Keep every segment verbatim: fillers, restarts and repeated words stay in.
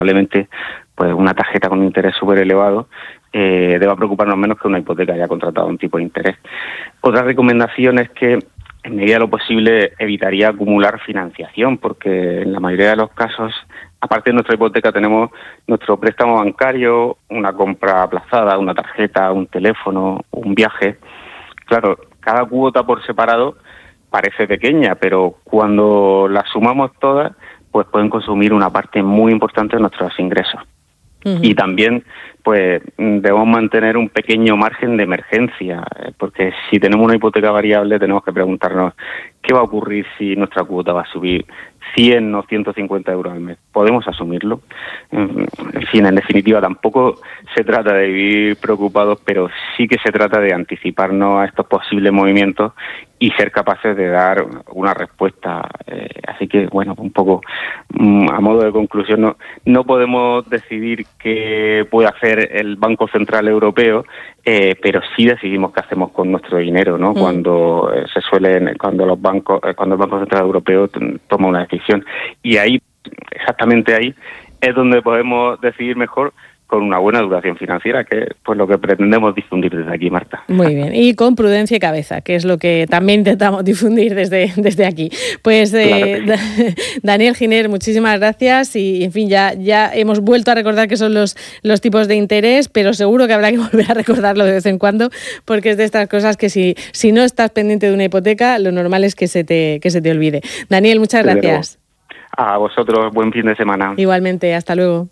probablemente pues una tarjeta con un interés súper elevado eh, deba preocuparnos menos que una hipoteca ya contratada a un tipo de interés. Otra recomendación es que en medida de lo posible evitaría acumular financiación, porque en la mayoría de los casos, aparte de nuestra hipoteca, tenemos nuestro préstamo bancario, una compra aplazada, una tarjeta, un teléfono, un viaje. Claro, cada cuota por separado parece pequeña, pero cuando las sumamos todas, pues pueden consumir una parte muy importante de nuestros ingresos. Uh-huh. Y también, pues, debemos mantener un pequeño margen de emergencia, porque si tenemos una hipoteca variable tenemos que preguntarnos qué va a ocurrir si nuestra cuota va a subir cien o ciento cincuenta euros al mes. ¿Podemos asumirlo? En fin, en definitiva, tampoco se trata de vivir preocupados, pero sí que se trata de anticiparnos a estos posibles movimientos y ser capaces de dar una respuesta. Eh, así que, bueno, un poco a modo de conclusión, no, no podemos decidir qué puede hacer el Banco Central Europeo, eh, pero sí decidimos qué hacemos con nuestro dinero, ¿no? Mm. Cuando eh, se suelen, cuando los bancos, eh, cuando el Banco Central Europeo t- toma una decisión. Y ahí, exactamente ahí, es donde podemos decidir mejor con una buena educación financiera, que es pues lo que pretendemos difundir desde aquí, Marta. Muy bien, y con prudencia y cabeza, que es lo que también intentamos difundir desde, desde aquí. Pues eh, claro sí. Daniel Giner, muchísimas gracias y, en fin, ya, ya hemos vuelto a recordar que son los, los tipos de interés, pero seguro que habrá que volver a recordarlo de vez en cuando, porque es de estas cosas que si, si no estás pendiente de una hipoteca, lo normal es que se te, que se te olvide. Daniel, muchas gracias. A vosotros, buen fin de semana. Igualmente, hasta luego.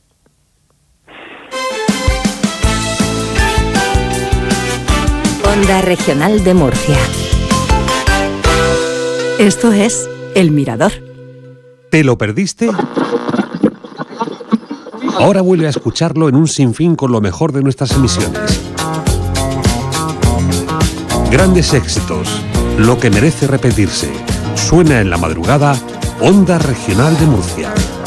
Onda Regional de Murcia. Esto es El Mirador. ¿Te lo perdiste? Ahora vuelve a escucharlo en un sinfín con lo mejor de nuestras emisiones. Grandes éxitos, lo que merece repetirse. Suena en la madrugada, Onda Regional de Murcia.